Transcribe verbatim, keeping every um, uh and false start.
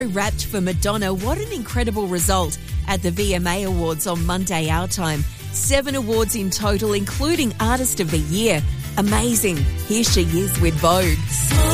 Wrapped for Madonna. What an incredible result at the V M A Awards on Monday our time. Seven awards in total, including Artist of the Year. Amazing. Here she is with Vogue.